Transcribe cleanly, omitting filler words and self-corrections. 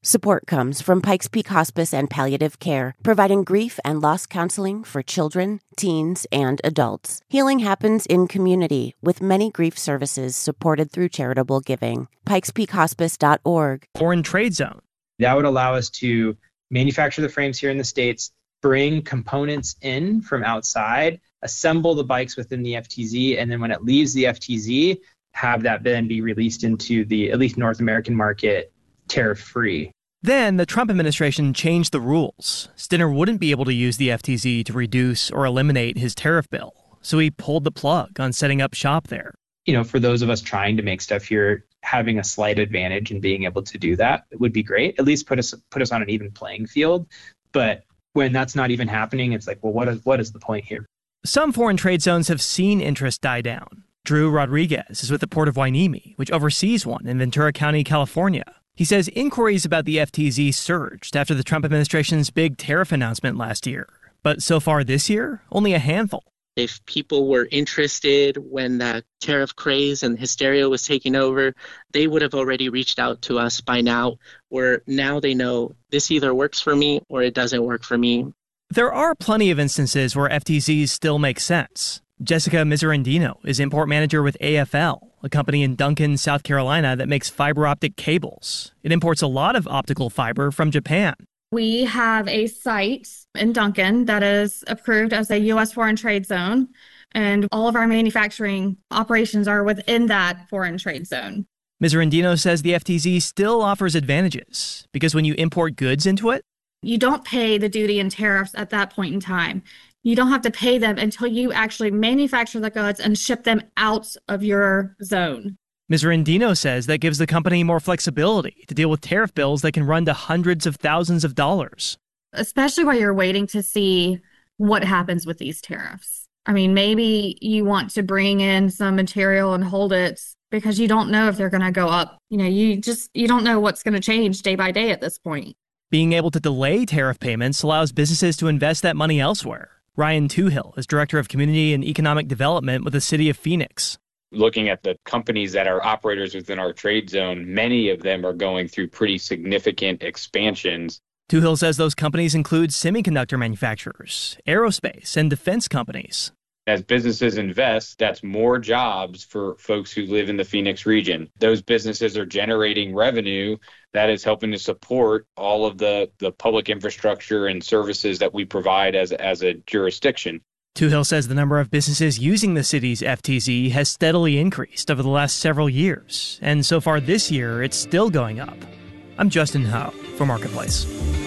Support comes from Pikes Peak Hospice and Palliative Care, providing grief and loss counseling for children, teens, and adults. Healing happens in community, with many grief services supported through charitable giving. pikespeakhospice.org. Foreign trade zone. That would allow us to manufacture the frames here in the States, bring components in from outside, assemble the bikes within the FTZ, and then when it leaves the FTZ, have that then be released into the at least North American market tariff-free. Then the Trump administration changed the rules. Stinner wouldn't be able to use the FTZ to reduce or eliminate his tariff bill, so he pulled the plug on setting up shop there. You know, for those of us trying to make stuff here, having a slight advantage in being able to do that would be great. At least put us on an even playing field. But when that's not even happening, it's like, well, what is the point here? Some foreign trade zones have seen interest die down. Drew Rodriguez is with the Port of Hueneme, which oversees one in Ventura County, California. He says inquiries about the FTZ surged after the Trump administration's big tariff announcement last year. But so far this year, only a handful. If people were interested when the tariff craze and hysteria was taking over, they would have already reached out to us by now, where now they know this either works for me or it doesn't work for me. There are plenty of instances where FTZs still make sense. Jessica Miserandino is import manager with AFL, a company in Duncan, South Carolina that makes fiber optic cables. It imports a lot of optical fiber from Japan. We have a site in Duncan that is approved as a U.S. foreign trade zone, and all of our manufacturing operations are within that foreign trade zone. Miserandino says the FTZ still offers advantages because when you import goods into it, you don't pay the duty and tariffs at that point in time. You don't have to pay them until you actually manufacture the goods and ship them out of your zone. Miserandino says that gives the company more flexibility to deal with tariff bills that can run to hundreds of thousands of dollars. Especially while you're waiting to see what happens with these tariffs. I mean, maybe you want to bring in some material and hold it because you don't know if they're going to go up. You know, you don't know what's going to change day by day at this point. Being able to delay tariff payments allows businesses to invest that money elsewhere. Ryan Toohill is Director of Community and Economic Development with the City of Phoenix. Looking at the companies that are operators within our trade zone, many of them are going through pretty significant expansions. Toohill says those companies include semiconductor manufacturers, aerospace, and defense companies. As businesses invest, that's more jobs for folks who live in the Phoenix region. Those businesses are generating revenue that is helping to support all of the public infrastructure and services that we provide as a jurisdiction. Toohill says the number of businesses using the city's FTZ has steadily increased over the last several years, and so far this year, it's still going up. I'm Justin Ho for Marketplace.